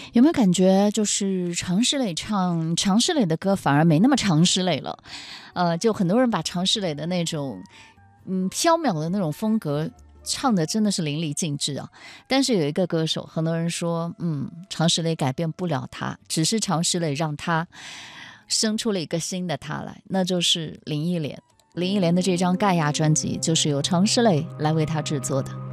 有没有感觉就是常石磊唱常石磊的歌反而没那么常石磊了？就很多人把常石磊的那种飘渺的那种风格唱的真的是淋漓尽致啊。但是有一个歌手，很多人说常石磊改变不了他，只是常石磊让他生出了一个新的他来，那就是林忆莲。林忆莲的这张《盖亚》专辑就是由常石磊来为他制作的。